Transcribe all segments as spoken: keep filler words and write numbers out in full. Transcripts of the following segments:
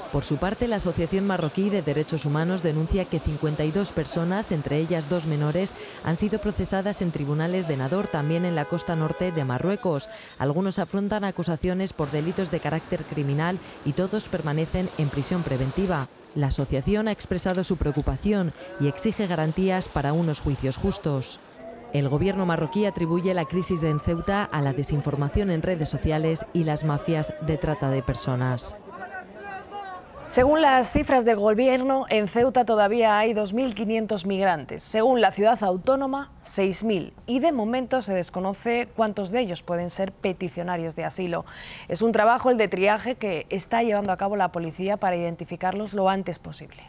Por su parte, la Asociación Marroquí de Derechos Humanos denuncia que cincuenta y dos personas, entre ellas dos menores, han sido procesadas en tribunales de Nador, también en la costa norte de Marruecos. Algunos afrontan acusaciones por delitos de carácter criminal y todos permanecen en prisión preventiva. La asociación ha expresado su preocupación y exige garantías para unos juicios justos. El gobierno marroquí atribuye la crisis en Ceuta a la desinformación en redes sociales y las mafias de trata de personas. Según las cifras del gobierno, en Ceuta todavía hay dos mil quinientos migrantes. Según la ciudad autónoma, seis mil. Y de momento se desconoce cuántos de ellos pueden ser peticionarios de asilo. Es un trabajo, el de triaje, que está llevando a cabo la policía para identificarlos lo antes posible.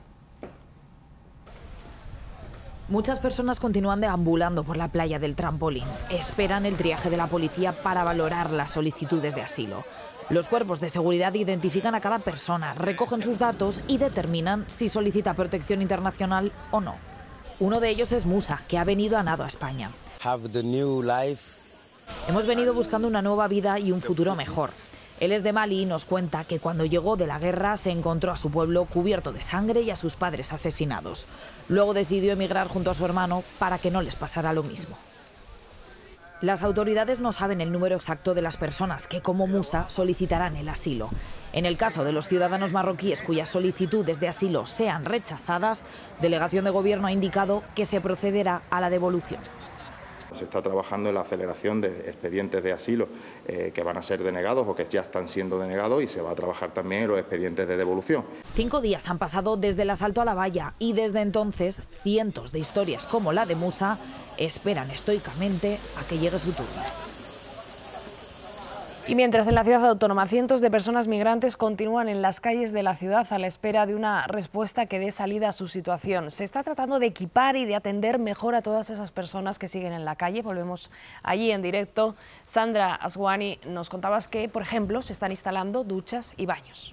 Muchas personas continúan deambulando por la playa del Trampolín. Esperan el triaje de la policía para valorar las solicitudes de asilo. Los cuerpos de seguridad identifican a cada persona, recogen sus datos y determinan si solicita protección internacional o no. Uno de ellos es Musa, que ha venido a nado a España. Hemos venido buscando una nueva vida y un futuro mejor. Él es de Mali y nos cuenta que cuando llegó de la guerra se encontró a su pueblo cubierto de sangre y a sus padres asesinados. Luego decidió emigrar junto a su hermano para que no les pasara lo mismo. Las autoridades no saben el número exacto de las personas que, como Musa, solicitarán el asilo. En el caso de los ciudadanos marroquíes cuyas solicitudes de asilo sean rechazadas, Delegación de Gobierno ha indicado que se procederá a la devolución. Se está trabajando en la aceleración de expedientes de asilo eh, que van a ser denegados o que ya están siendo denegados, y se va a trabajar también en los expedientes de devolución. Cinco días han pasado desde el asalto a la valla y desde entonces cientos de historias como la de Musa esperan estoicamente a que llegue su turno. Y mientras en la ciudad autónoma cientos de personas migrantes continúan en las calles de la ciudad a la espera de una respuesta que dé salida a su situación. Se está tratando de equipar y de atender mejor a todas esas personas que siguen en la calle. Volvemos allí en directo. Sandra Aswani, nos contabas que, por ejemplo, se están instalando duchas y baños.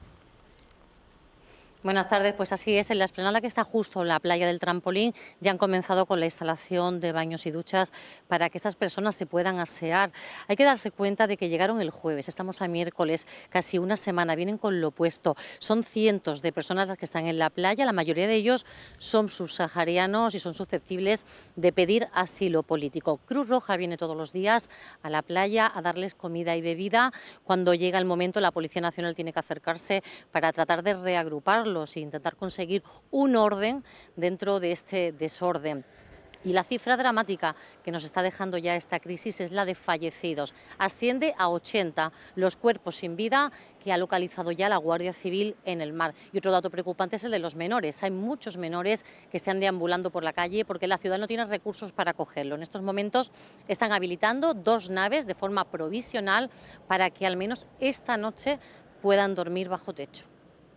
Buenas tardes, pues así es, en la explanada que está justo en la playa del Trampolín ya han comenzado con la instalación de baños y duchas para que estas personas se puedan asear. Hay que darse cuenta de que llegaron el jueves, estamos a miércoles, casi una semana, vienen con lo opuesto. Son cientos de personas las que están en la playa, la mayoría de ellos son subsaharianos y son susceptibles de pedir asilo político. Cruz Roja viene todos los días a la playa a darles comida y bebida. Cuando llega el momento, la Policía Nacional tiene que acercarse para tratar de reagruparlos e intentar conseguir un orden dentro de este desorden. Y la cifra dramática que nos está dejando ya esta crisis es la de fallecidos. Asciende a ochenta los cuerpos sin vida que ha localizado ya la Guardia Civil en el mar. Y otro dato preocupante es el de los menores. Hay muchos menores que están deambulando por la calle porque la ciudad no tiene recursos para acogerlo. En estos momentos están habilitando dos naves de forma provisional para que al menos esta noche puedan dormir bajo techo.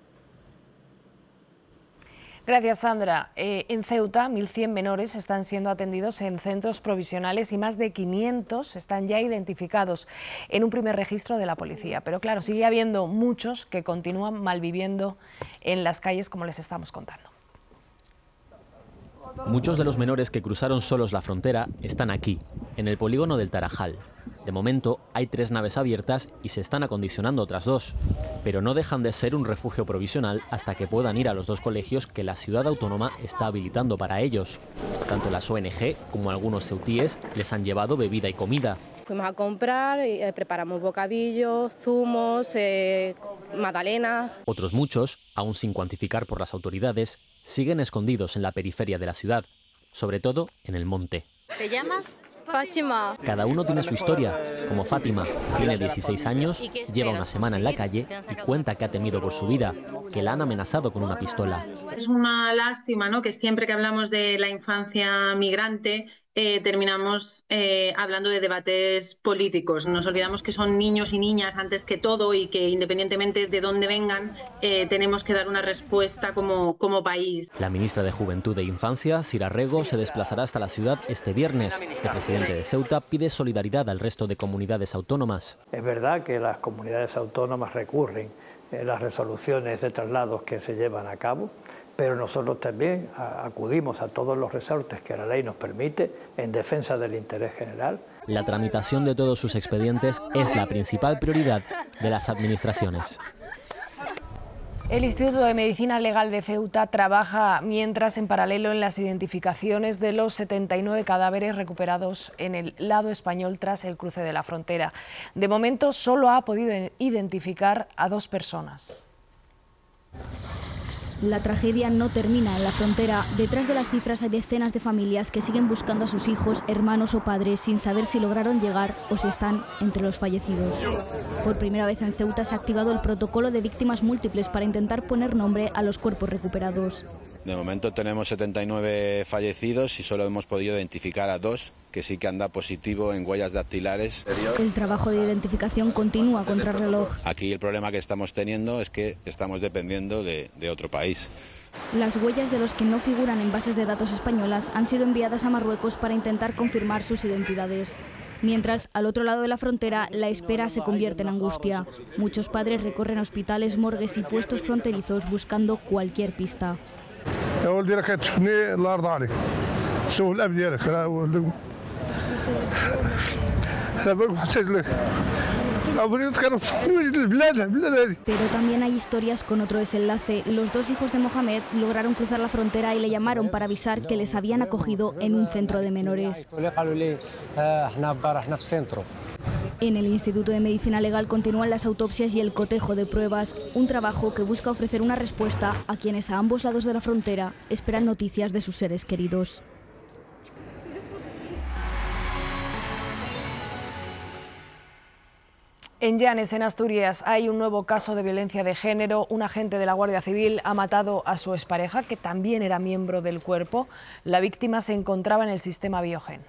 Gracias, Sandra. Eh, en Ceuta, mil cien menores están siendo atendidos en centros provisionales y más de quinientos están ya identificados en un primer registro de la policía. Pero claro, sigue habiendo muchos que continúan malviviendo en las calles, como les estamos contando. Muchos de los menores que cruzaron solos la frontera están aquí, en el polígono del Tarajal. De momento hay tres naves abiertas y se están acondicionando otras dos, pero no dejan de ser un refugio provisional hasta que puedan ir a los dos colegios que la ciudad autónoma está habilitando para ellos. Tanto las O N G como algunos ceutíes les han llevado bebida y comida. Fuimos a comprar, eh, preparamos bocadillos, zumos, eh, magdalenas. Otros muchos, aún sin cuantificar por las autoridades, siguen escondidos en la periferia de la ciudad, sobre todo en el monte. ¿Te llamas? Fátima. Cada uno tiene su historia, como Fátima, tiene dieciséis años, lleva una semana en la calle y cuenta que ha temido por su vida, que la han amenazado con una pistola. Es una lástima, ¿no?, que siempre que hablamos de la infancia migrante eh, terminamos eh, hablando de debates políticos. Nos olvidamos que son niños y niñas antes que todo y que independientemente de dónde vengan eh, tenemos que dar una respuesta como, como país. La ministra de Juventud e Infancia, Sira Rego, se desplazará hasta la ciudad este viernes. El presidente de Ceuta pide solidaridad al resto de comunidades autónomas. Es verdad que las comunidades autónomas recurren a las resoluciones de traslados que se llevan a cabo, pero nosotros también acudimos a todos los resortes que la ley nos permite en defensa del interés general. La tramitación de todos sus expedientes es la principal prioridad de las administraciones. El Instituto de Medicina Legal de Ceuta trabaja mientras en paralelo en las identificaciones de los setenta y nueve cadáveres recuperados en el lado español tras el cruce de la frontera. De momento solo ha podido identificar a dos personas. La tragedia no termina en la frontera. Detrás de las cifras hay decenas de familias que siguen buscando a sus hijos, hermanos o padres sin saber si lograron llegar o si están entre los fallecidos. Por primera vez en Ceuta se ha activado el protocolo de víctimas múltiples para intentar poner nombre a los cuerpos recuperados. De momento tenemos setenta y nueve fallecidos y solo hemos podido identificar a dos, que sí que han dado positivo en huellas dactilares. El trabajo de identificación continúa contra reloj. Aquí el problema que estamos teniendo es que estamos dependiendo de, de otro país. Las huellas de los que no figuran en bases de datos españolas han sido enviadas a Marruecos para intentar confirmar sus identidades. Mientras, al otro lado de la frontera, la espera se convierte en angustia. Muchos padres recorren hospitales, morgues y puestos fronterizos buscando cualquier pista. Pero también hay historias con otro desenlace. Los dos hijos de Mohamed lograron cruzar la frontera y le llamaron para avisar que les habían acogido en un centro de menores. En el Instituto de Medicina Legal continúan las autopsias y el cotejo de pruebas, un trabajo que busca ofrecer una respuesta a quienes a ambos lados de la frontera esperan noticias de sus seres queridos. En Llanes, en Asturias, hay un nuevo caso de violencia de género. Un agente de la Guardia Civil ha matado a su expareja, que también era miembro del cuerpo. La víctima se encontraba en el sistema Biogen.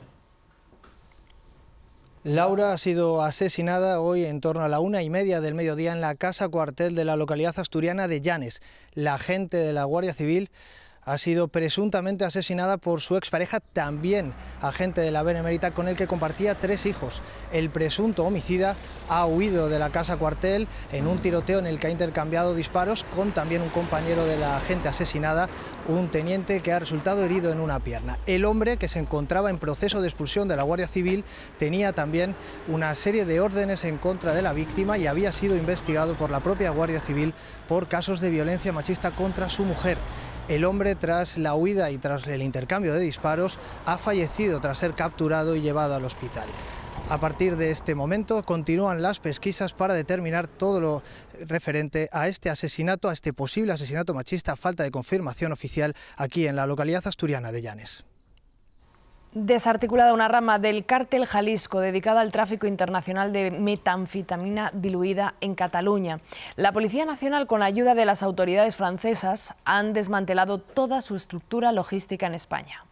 Laura ha sido asesinada hoy en torno a la una y media del mediodía en la casa cuartel de la localidad asturiana de Llanes. La agente de la Guardia Civil ha sido presuntamente asesinada por su expareja, también agente de la Benemérita, con el que compartía tres hijos. El presunto homicida ha huido de la casa cuartel en un tiroteo en el que ha intercambiado disparos con también un compañero de la agente asesinada, un teniente que ha resultado herido en una pierna. El hombre, que se encontraba en proceso de expulsión de la Guardia Civil, tenía también una serie de órdenes en contra de la víctima y había sido investigado por la propia Guardia Civil por casos de violencia machista contra su mujer. El hombre, tras la huida y tras el intercambio de disparos, ha fallecido tras ser capturado y llevado al hospital. A partir de este momento continúan las pesquisas para determinar todo lo referente a este asesinato, a este posible asesinato machista, a falta de confirmación oficial aquí en la localidad asturiana de Llanes. Desarticulada una rama del cártel Jalisco dedicada al tráfico internacional de metanfetamina diluida en Cataluña. La Policía Nacional, con la ayuda de las autoridades francesas, han desmantelado toda su estructura logística en España.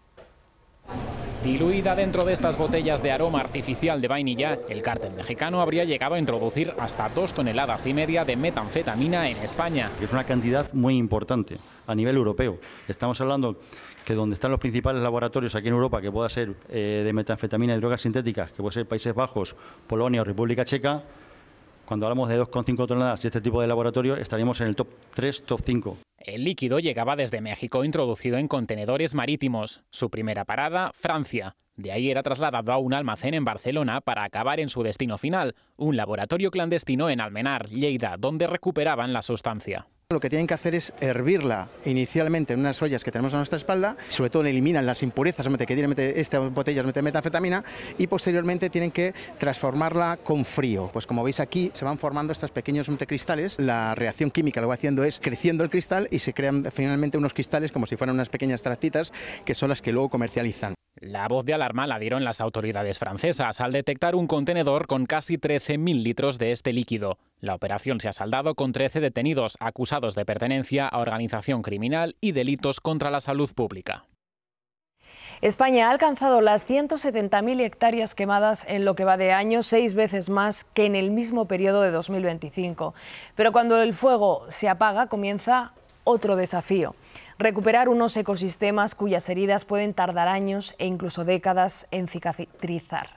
Diluida dentro de estas botellas de aroma artificial de vainilla, el cártel mexicano habría llegado a introducir hasta dos toneladas y media de metanfetamina en España. Es una cantidad muy importante a nivel europeo. Estamos hablando que donde están los principales laboratorios aquí en Europa, que pueda ser eh, de metanfetamina y drogas sintéticas, que puede ser Países Bajos, Polonia o República Checa, cuando hablamos de dos coma cinco toneladas y este tipo de laboratorio, estaríamos en el top tres, top cinco. El líquido llegaba desde México, introducido en contenedores marítimos. Su primera parada, Francia. De ahí era trasladado a un almacén en Barcelona para acabar en su destino final, un laboratorio clandestino en Almenar, Lleida, donde recuperaban la sustancia. Lo que tienen que hacer es hervirla inicialmente en unas ollas que tenemos a nuestra espalda, sobre todo eliminan las impurezas que tienen estas botellas de metanfetamina y posteriormente tienen que transformarla con frío. Pues como veis aquí se van formando estos pequeños cristales, la reacción química lo que va haciendo es creciendo el cristal y se crean finalmente unos cristales como si fueran unas pequeñas tractitas que son las que luego comercializan. La voz de alarma la dieron las autoridades francesas al detectar un contenedor con casi trece mil litros de este líquido. La operación se ha saldado con trece detenidos acusados de pertenencia a organización criminal y delitos contra la salud pública. España ha alcanzado las ciento setenta mil hectáreas quemadas en lo que va de año, seis veces más que en el mismo periodo de dos mil veinticinco. Pero cuando el fuego se apaga, comienza otro desafío: recuperar unos ecosistemas cuyas heridas pueden tardar años e incluso décadas en cicatrizar.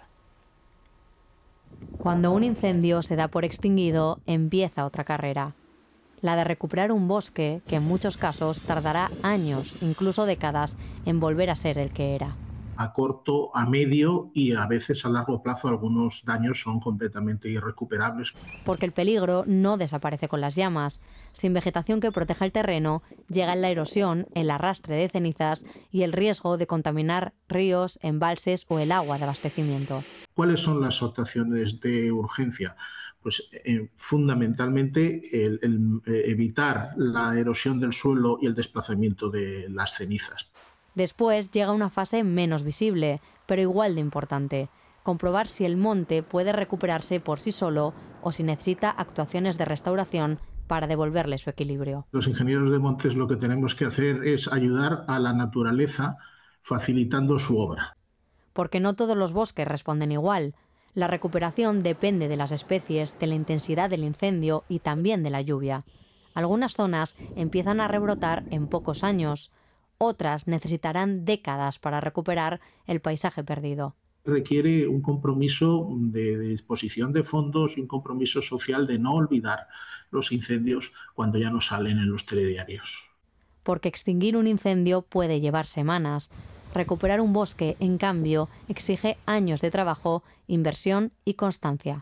Cuando un incendio se da por extinguido, empieza otra carrera. La de recuperar un bosque que en muchos casos tardará años, incluso décadas, en volver a ser el que era. a corto, a medio y a veces a largo plazo algunos daños son completamente irrecuperables. Porque el peligro no desaparece con las llamas. Sin vegetación que proteja el terreno, llega la erosión, el arrastre de cenizas y el riesgo de contaminar ríos, embalses o el agua de abastecimiento. ¿Cuáles son las actuaciones de urgencia? Pues eh, fundamentalmente el, el, eh, evitar la erosión del suelo y el desplazamiento de las cenizas. Después llega una fase menos visible, pero igual de importante: comprobar si el monte puede recuperarse por sí solo o si necesita actuaciones de restauración para devolverle su equilibrio. Los ingenieros de montes lo que tenemos que hacer es ayudar a la naturaleza facilitando su obra. Porque no todos los bosques responden igual. La recuperación depende de las especies, de la intensidad del incendio y también de la lluvia. Algunas zonas empiezan a rebrotar en pocos años. Otras necesitarán décadas para recuperar el paisaje perdido. Requiere un compromiso de, de disposición de fondos y un compromiso social de no olvidar los incendios cuando ya no salen en los telediarios. Porque extinguir un incendio puede llevar semanas. Recuperar un bosque, en cambio, exige años de trabajo, inversión y constancia.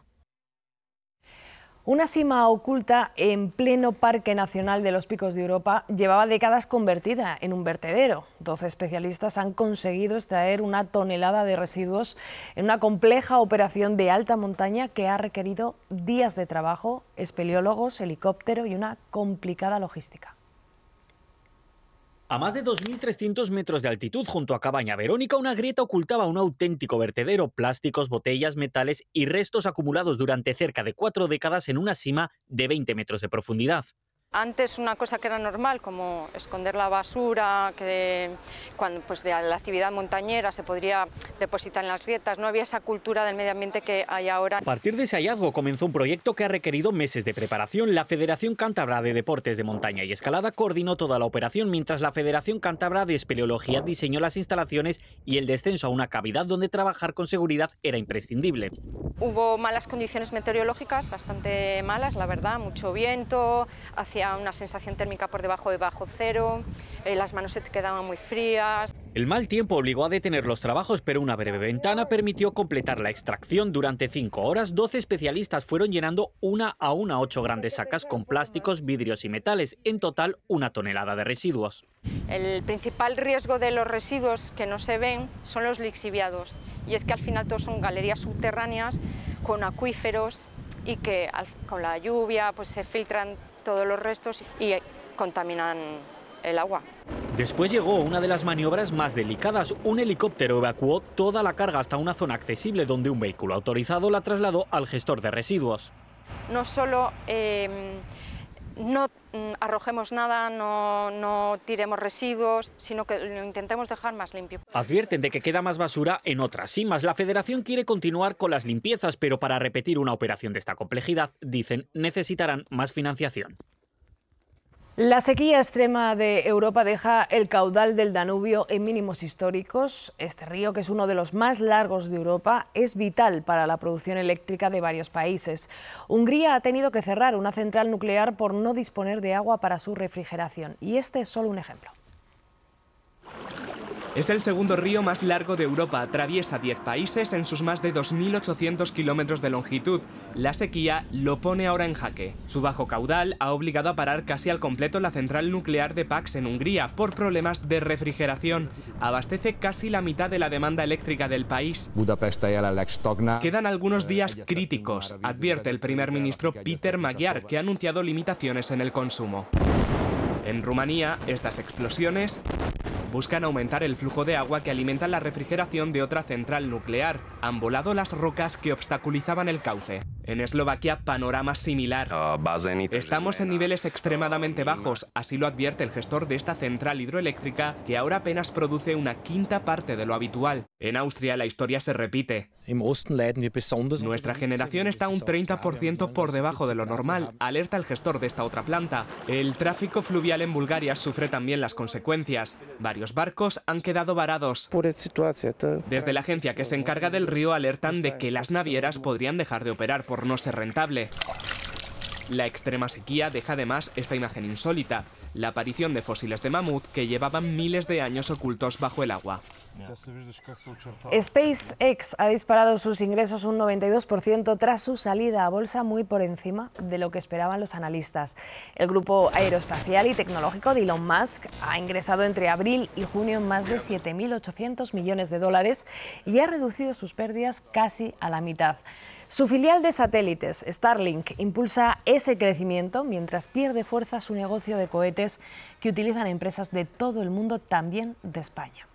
Una cima oculta en pleno Parque Nacional de los Picos de Europa llevaba décadas convertida en un vertedero. Doce especialistas han conseguido extraer una tonelada de residuos en una compleja operación de alta montaña que ha requerido días de trabajo, espeleólogos, helicóptero y una complicada logística. A más de dos mil trescientos metros de altitud, junto a Cabaña Verónica, una grieta ocultaba un auténtico vertedero: plásticos, botellas, metales y restos acumulados durante cerca de cuatro décadas en una sima de veinte metros de profundidad. Antes una cosa que era normal, como esconder la basura, que cuando pues de la actividad montañera se podría depositar en las grietas, no había esa cultura del medio ambiente que hay ahora. A partir de ese hallazgo comenzó un proyecto que ha requerido meses de preparación. La Federación Cántabra de Deportes de Montaña y Escalada coordinó toda la operación, mientras la Federación Cántabra de Espeleología diseñó las instalaciones y el descenso a una cavidad donde trabajar con seguridad era imprescindible. Hubo malas condiciones meteorológicas, bastante malas, la verdad, mucho viento, hacía una sensación térmica por debajo de bajo cero, eh, las manos se te quedaban muy frías. El mal tiempo obligó a detener los trabajos, pero una breve ventana permitió completar la extracción. Durante cinco horas, doce especialistas fueron llenando una a una ocho grandes sacas con plásticos, vidrios y metales, en total una tonelada de residuos. El principal riesgo de los residuos que no se ven son los lixiviados, y es que al final todos son galerías subterráneas con acuíferos y que al, con la lluvia pues se filtran todos los restos y contaminan el agua. Después llegó una de las maniobras más delicadas. Un helicóptero evacuó toda la carga hasta una zona accesible donde un vehículo autorizado la trasladó al gestor de residuos. No solo eh, no arrojemos nada, no, no tiremos residuos, sino que lo intentemos dejar más limpio. Advierten de que queda más basura en otras simas. La Federación quiere continuar con las limpiezas, pero para repetir una operación de esta complejidad, dicen, necesitarán más financiación. La sequía extrema de Europa deja el caudal del Danubio en mínimos históricos. Este río, que es uno de los más largos de Europa, es vital para la producción eléctrica de varios países. Hungría ha tenido que cerrar una central nuclear por no disponer de agua para su refrigeración. Y este es solo un ejemplo. Es el segundo río más largo de Europa, atraviesa diez países en sus más de dos mil ochocientos kilómetros de longitud. La sequía lo pone ahora en jaque. Su bajo caudal ha obligado a parar casi al completo la central nuclear de Paks en Hungría por problemas de refrigeración. Abastece casi la mitad de la demanda eléctrica del país. Quedan algunos días críticos, advierte el primer ministro Peter Magyar, que ha anunciado limitaciones en el consumo. En Rumanía, estas explosiones buscan aumentar el flujo de agua que alimenta la refrigeración de otra central nuclear. Han volado las rocas que obstaculizaban el cauce. En Eslovaquia, panorama similar. Estamos en niveles extremadamente bajos, así lo advierte el gestor de esta central hidroeléctrica, que ahora apenas produce una quinta parte de lo habitual. En Austria la historia se repite. Nuestra generación está un treinta por ciento por debajo de lo normal, alerta el gestor de esta otra planta. El tráfico fluvial en Bulgaria sufre también las consecuencias. Varios barcos han quedado varados. Desde la agencia que se encarga del río alertan de que las navieras podrían dejar de operar por no ser rentable. La extrema sequía deja además esta imagen insólita, la aparición de fósiles de mamut que llevaban miles de años ocultos bajo el agua. SpaceX ha disparado sus ingresos un noventa y dos por ciento tras su salida a bolsa, muy por encima de lo que esperaban los analistas. El grupo aeroespacial y tecnológico de Elon Musk ha ingresado entre abril y junio más de siete mil ochocientos millones de dólares y ha reducido sus pérdidas casi a la mitad. Su filial de satélites, Starlink, impulsa ese crecimiento mientras pierde fuerza su negocio de cohetes que utilizan empresas de todo el mundo, también de España.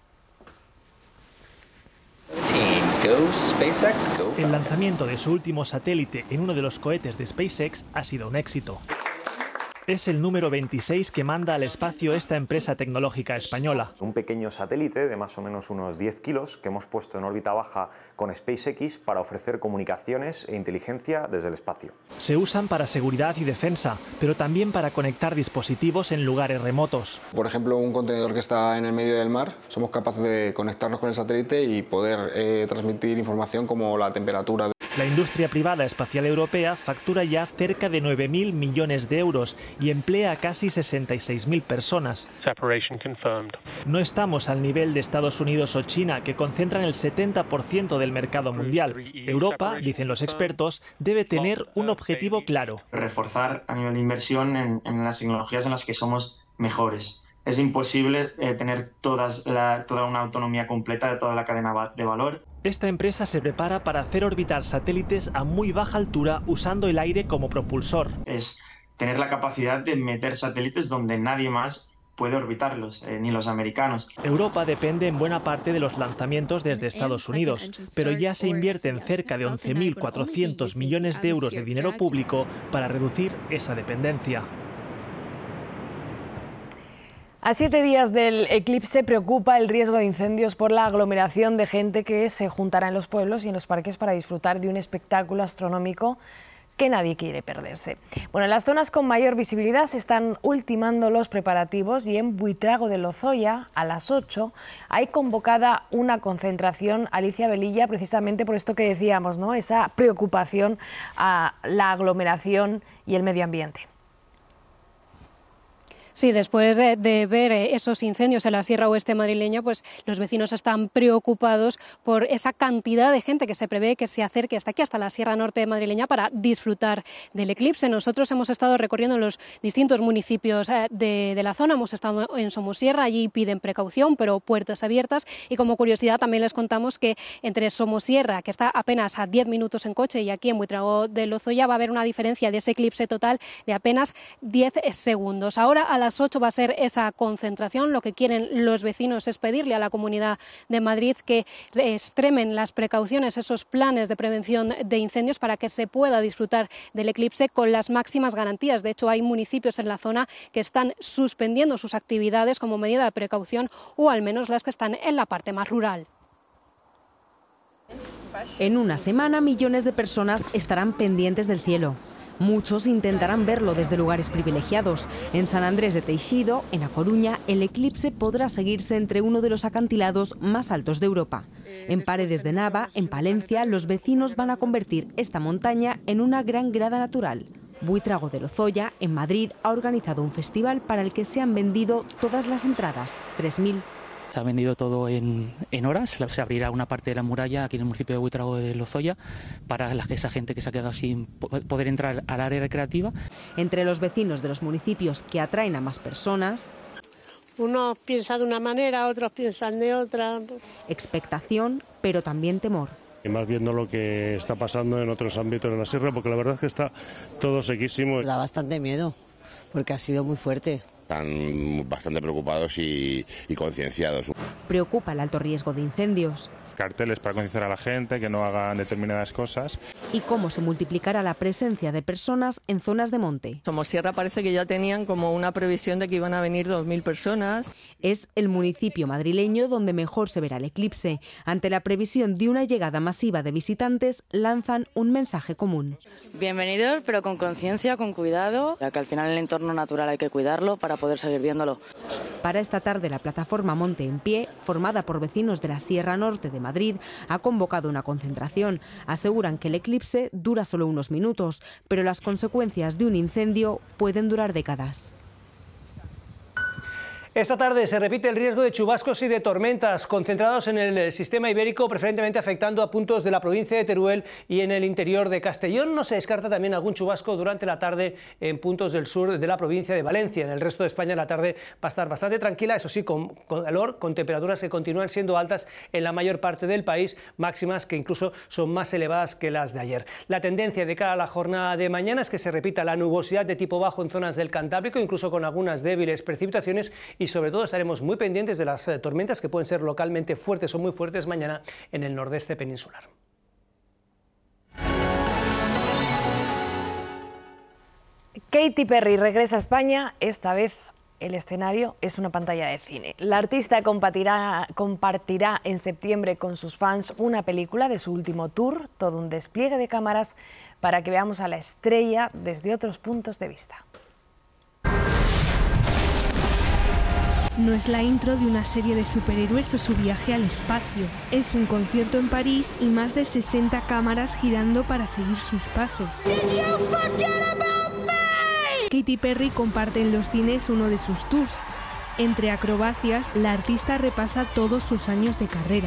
El lanzamiento de su último satélite en uno de los cohetes de SpaceX ha sido un éxito. Es el número veintiséis que manda al espacio esta empresa tecnológica española. Un pequeño satélite de más o menos unos diez kilos que hemos puesto en órbita baja con SpaceX para ofrecer comunicaciones e inteligencia desde el espacio. Se usan para seguridad y defensa, pero también para conectar dispositivos en lugares remotos. Por ejemplo, un contenedor que está en el medio del mar, somos capaces de conectarnos con el satélite y poder eh, transmitir información como la temperatura. De... La industria privada espacial europea factura ya cerca de nueve mil millones de euros y emplea a casi sesenta y seis mil personas. No estamos al nivel de Estados Unidos o China, que concentran el setenta por ciento del mercado mundial. Europa, dicen los expertos, debe tener un objetivo claro. Reforzar a nivel de inversión en, en las tecnologías en las que somos mejores. Es imposible eh, tener todas la, toda una autonomía completa de toda la cadena de valor. Esta empresa se prepara para hacer orbitar satélites a muy baja altura usando el aire como propulsor. Es tener la capacidad de meter satélites donde nadie más puede orbitarlos, eh, ni los americanos. Europa depende en buena parte de los lanzamientos desde Estados Unidos, pero ya se invierten cerca de once mil cuatrocientos millones de euros de dinero público para reducir esa dependencia. A siete días del eclipse preocupa el riesgo de incendios por la aglomeración de gente que se juntará en los pueblos y en los parques para disfrutar de un espectáculo astronómico que nadie quiere perderse. Bueno, en las zonas con mayor visibilidad se están ultimando los preparativos y en Buitrago de Lozoya, a las ocho, hay convocada una concentración, Alicia Velilla, precisamente por esto que decíamos, ¿no? Esa preocupación a la aglomeración y el medio ambiente. Sí, después de, de ver esos incendios en la Sierra Oeste madrileña, pues los vecinos están preocupados por esa cantidad de gente que se prevé que se acerque hasta aquí, hasta la Sierra Norte madrileña, para disfrutar del eclipse. Nosotros hemos estado recorriendo los distintos municipios de, de la zona, hemos estado en Somosierra, allí piden precaución, pero puertas abiertas. Y como curiosidad también les contamos que entre Somosierra, que está apenas a diez minutos en coche, y aquí en Buitrago de Lozoya va a haber una diferencia de ese eclipse total de apenas diez segundos. Ahora a las ocho va a ser esa concentración. Lo que quieren los vecinos es pedirle a la Comunidad de Madrid que extremen las precauciones, esos planes de prevención de incendios, para que se pueda disfrutar del eclipse con las máximas garantías. De hecho, hay municipios en la zona que están suspendiendo sus actividades como medida de precaución, o al menos las que están en la parte más rural. En una semana, millones de personas estarán pendientes del cielo. Muchos intentarán verlo desde lugares privilegiados. En San Andrés de Teixido, en A Coruña, el eclipse podrá seguirse entre uno de los acantilados más altos de Europa. En Paredes de Nava, en Palencia, los vecinos van a convertir esta montaña en una gran grada natural. Buitrago de Lozoya, en Madrid, ha organizado un festival para el que se han vendido todas las entradas, tres mil. Se ha vendido todo en, en horas. Se abrirá una parte de la muralla aquí en el municipio de Buitrago de Lozoya para la, esa gente que se ha quedado sin poder entrar al área recreativa. Entre los vecinos de los municipios que atraen a más personas, unos piensan de una manera, otros piensan de otra. Expectación, pero también temor. Y más viendo lo que está pasando en otros ámbitos de la sierra, porque la verdad es que está todo sequísimo. Da bastante miedo, porque ha sido muy fuerte. Están bastante preocupados y, y concienciados. Preocupa el alto riesgo de incendios. Carteles para concienciar a la gente que no hagan determinadas cosas. Y cómo se multiplicará la presencia de personas en zonas de monte. Somosierra parece que ya tenían como una previsión de que iban a venir dos mil personas. Es el municipio madrileño donde mejor se verá el eclipse. Ante la previsión de una llegada masiva de visitantes, lanzan un mensaje común. Bienvenidos, pero con conciencia, con cuidado, ya que al final el entorno natural hay que cuidarlo para poder seguir viéndolo. Para esta tarde, la plataforma Monte en Pie, formada por vecinos de la Sierra Norte de Madrid, Madrid ha convocado una concentración. Aseguran que el eclipse dura solo unos minutos, pero las consecuencias de un incendio pueden durar décadas. Esta tarde se repite el riesgo de chubascos y de tormentas concentrados en el sistema ibérico, preferentemente afectando a puntos de la provincia de Teruel y en el interior de Castellón. No se descarta también algún chubasco durante la tarde en puntos del sur de la provincia de Valencia. En el resto de España la tarde va a estar bastante tranquila, eso sí, con, con calor, con temperaturas que continúan siendo altas en la mayor parte del país, máximas que incluso son más elevadas que las de ayer. La tendencia de cara a la jornada de mañana es que se repita la nubosidad de tipo bajo en zonas del Cantábrico, incluso con algunas débiles precipitaciones, y sobre todo estaremos muy pendientes de las eh, tormentas que pueden ser localmente fuertes o muy fuertes mañana en el nordeste peninsular. Katy Perry regresa a España, esta vez el escenario es una pantalla de cine. La artista compartirá, compartirá en septiembre con sus fans una película de su último tour, todo un despliegue de cámaras para que veamos a la estrella desde otros puntos de vista. No es la intro de una serie de superhéroes o su viaje al espacio. Es un concierto en París y más de sesenta cámaras girando para seguir sus pasos. Katy Perry comparte en los cines uno de sus tours. Entre acrobacias, la artista repasa todos sus años de carrera.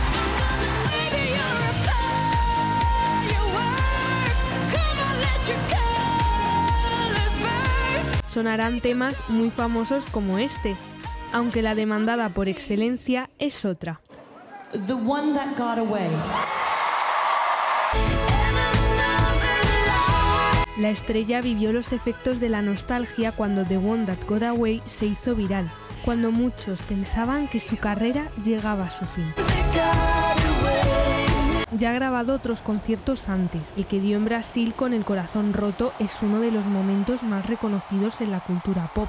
Sonarán temas muy famosos como este, aunque la demandada por excelencia es otra. The One That Got Away. La estrella vivió los efectos de la nostalgia cuando The One That Got Away se hizo viral, cuando muchos pensaban que su carrera llegaba a su fin. Ya ha grabado otros conciertos antes. El que dio en Brasil con el corazón roto es uno de los momentos más reconocidos en la cultura pop.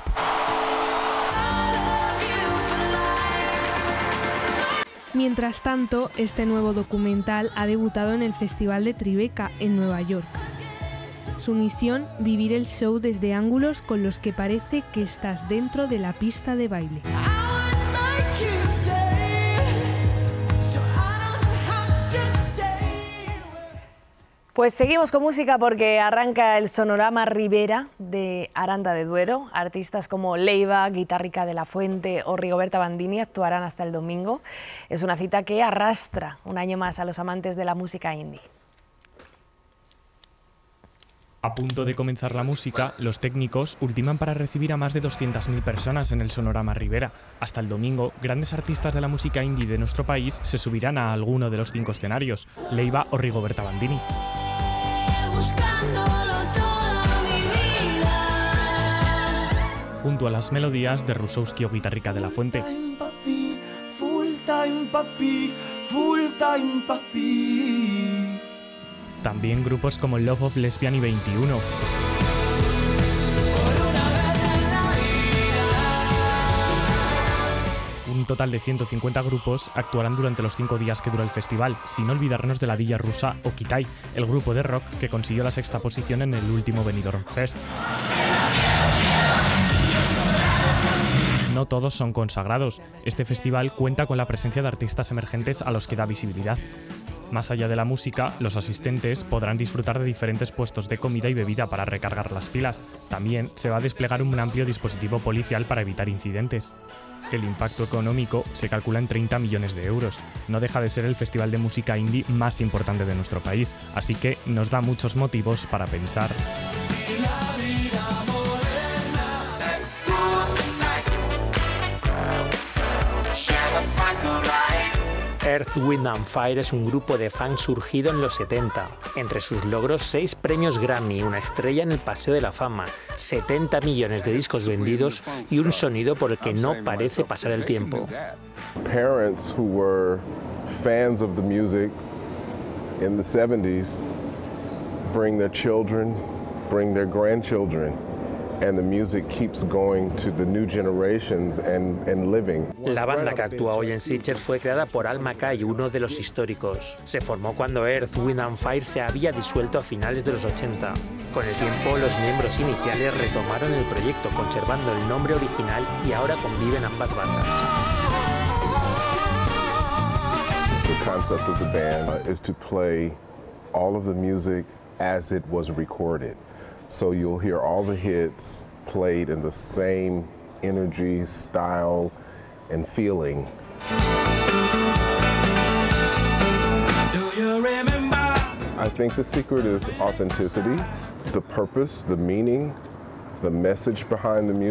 Mientras tanto, este nuevo documental ha debutado en el Festival de Tribeca, en Nueva York. Su misión, vivir el show desde ángulos con los que parece que estás dentro de la pista de baile. Pues seguimos con música porque arranca el Sonorama Ribera de Aranda de Duero. Artistas como Leiva, Guitarrica de la Fuente o Rigoberta Bandini actuarán hasta el domingo. Es una cita que arrastra un año más a los amantes de la música indie. A punto de comenzar la música, los técnicos ultiman para recibir a más de doscientas mil personas en el Sonorama Ribera. Hasta el domingo, grandes artistas de la música indie de nuestro país se subirán a alguno de los cinco escenarios, Leiva o Rigoberta Bandini. Junto a las melodías de Rusowski o Guitarrica de la Fuente. También grupos como Love of Lesbian y veintiuno. Un total de ciento cincuenta grupos actuarán durante los cinco días que dura el festival, sin olvidarnos de la Dilla Rusa o Kitai, el grupo de rock que consiguió la sexta posición en el último Benidorm Fest. No todos son consagrados. Este festival cuenta con la presencia de artistas emergentes a los que da visibilidad. Más allá de la música, los asistentes podrán disfrutar de diferentes puestos de comida y bebida para recargar las pilas. También se va a desplegar un amplio dispositivo policial para evitar incidentes. El impacto económico se calcula en treinta millones de euros. No deja de ser el festival de música indie más importante de nuestro país, así que nos da muchos motivos para pensar. Earth, Wind and Fire es un grupo de funk surgido en los setenta. Entre sus logros, seis premios Grammy, una estrella en el Paseo de la Fama, setenta millones de discos vendidos y un sonido por el que no parece pasar el tiempo. Parents who were fans of the music in the seventies bring their children, bring their grandchildren. And the music keeps going to the new generations and, and living. La banda que actúa hoy en Sitges fue creada por Al Mackay, uno de los históricos. Se formó cuando Earth, Wind and Fire se había disuelto a finales de los ochenta. Con el tiempo, los miembros iniciales retomaron el proyecto, conservando el nombre original, y ahora conviven ambas bandas. concept of the band uh, is to play all of the music as it was recorded. So you'll hear all the hits played in the same energy, style, and feeling. I think the secret is authenticity, the purpose, the meaning, the message behind the music.